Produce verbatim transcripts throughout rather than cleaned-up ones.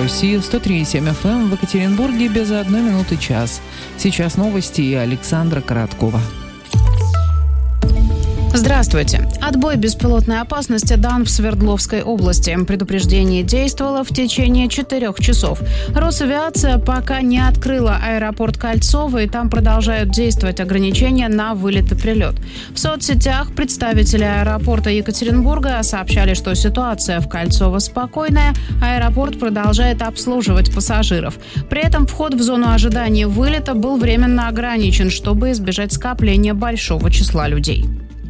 Руси, сто три и семь эф эм в Екатеринбурге без одной минуты час. Сейчас новости и Александра Короткова. Здравствуйте. Отбой беспилотной опасности дан в Свердловской области. Предупреждение действовало в течение четырех часов. Росавиация пока не открыла аэропорт Кольцово, и там продолжают действовать ограничения на вылет и прилет. В соцсетях представители аэропорта Екатеринбурга сообщали, что ситуация в Кольцово спокойная, аэропорт продолжает обслуживать пассажиров. При этом вход в зону ожидания вылета был временно ограничен, чтобы избежать скопления большого числа людей.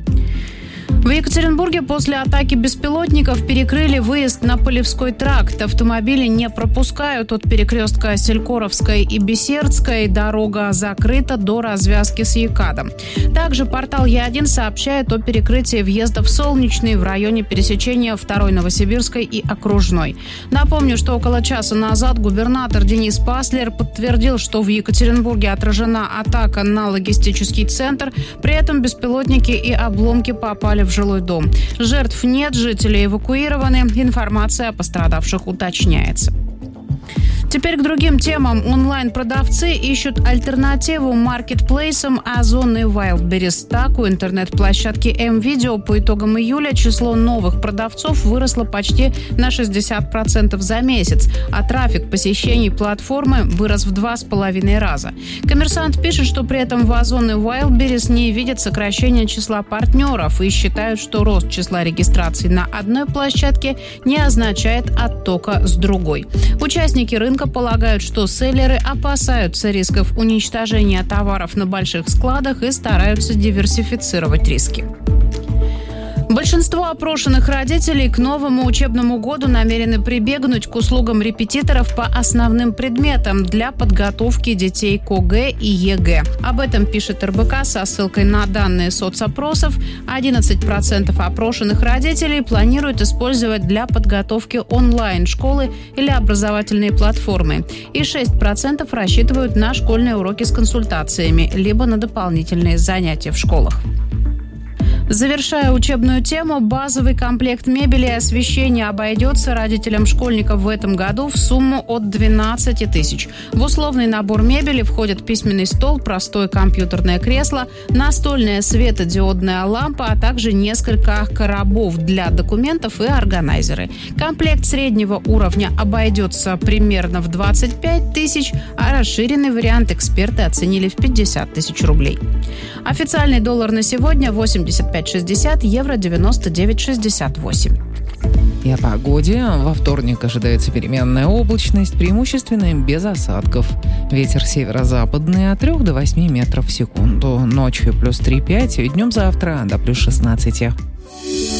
В Екатеринбурге после атаки беспилотников перекрыли выезд на Полевской тракт. Автомобили не пропускают от перекрестка Селькоровской и Бессердской. Дорога закрыта до развязки с ЕКАДом. Также портал Е один сообщает о перекрытии въезда в Солнечный в районе пересечения второй Новосибирской и Окружной. Напомню, что около часа назад губернатор Денис Паслер подтвердил, что в Екатеринбурге отражена атака на логистический центр. При этом беспилотники и обломки попали в жилой дом. Жертв нет, жители эвакуированы. Информация о пострадавших уточняется. Теперь к другим темам. Онлайн-продавцы ищут альтернативу маркетплейсам Озон и Wildberries. Так, у интернет-площадки М-Видео по итогам июля число новых продавцов выросло почти на шестьдесят процентов за месяц, а трафик посещений платформы вырос в два с половиной раза. Коммерсант пишет, что при этом в Озон и Wildberries не видят сокращения числа партнеров и считают, что рост числа регистраций на одной площадке не означает оттока с другой. Участники рынка полагают, что селлеры опасаются рисков уничтожения товаров на больших складах и стараются диверсифицировать риски. Большинство опрошенных родителей к новому учебному году намерены прибегнуть к услугам репетиторов по основным предметам для подготовки детей к ОГЭ и ЕГЭ. Об этом пишет эр бэ ка со ссылкой на данные соцопросов. одиннадцать процентов опрошенных родителей планируют использовать для подготовки онлайн-школы или образовательные платформы. И шесть процентов рассчитывают на школьные уроки с консультациями, либо на дополнительные занятия в школах. Завершая учебную тему, базовый комплект мебели и освещения обойдется родителям школьников в этом году в сумму от двенадцати тысяч. В условный набор мебели входят письменный стол, простое компьютерное кресло, настольная светодиодная лампа, а также несколько коробов для документов и органайзеры. Комплект среднего уровня обойдется примерно в двадцать пять тысяч, а расширенный вариант эксперты оценили в пятьдесят тысяч рублей. Официальный доллар на сегодня восемьдесят пять шестьдесят, евро девяносто девять шестьдесят восемь. И о погоде. Во вторник ожидается переменная облачность, преимущественно без осадков. Ветер северо-западный от трёх до восьми метров в секунду. Ночью плюс три-пять, днем завтра до плюс шестнадцати.